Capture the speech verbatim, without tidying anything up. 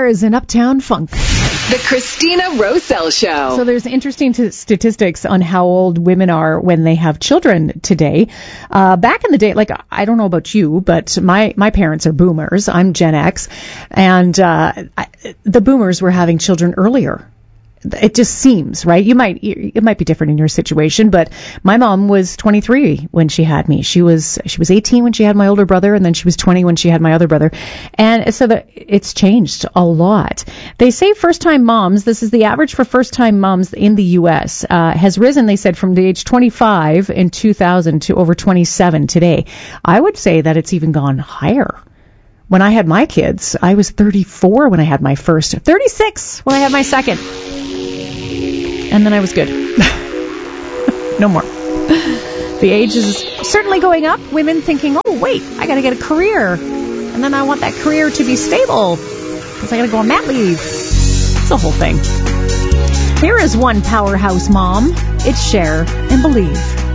Stars in Uptown Funk. The Christina Rosell Show. So there's interesting t- statistics on how old women are when they have children today. Uh, back in the day, like, I don't know about you, but my, my parents are boomers. I'm Gen X. And uh, I, the boomers were having children earlier. It just seems, right? You might, it might be different in your situation, but my mom was twenty-three when she had me. She was, she was eighteen when she had my older brother, and then she was twenty when she had my other brother. And so the, it's changed a lot. They say first-time moms, this is the average for first-time moms in the U S, uh, has risen, they said, from the age twenty-five in two thousand to over twenty-seven today. I would say that it's even gone higher. When I had my kids, I was thirty-four when I had my first, thirty-six when I had my second. And then I was good. No more. The age is certainly going up. Women thinking, oh, wait, I got to get a career. And then I want that career to be stable because I got to go on mat leave. It's the whole thing. Here is one powerhouse mom. It's Cher and Believe.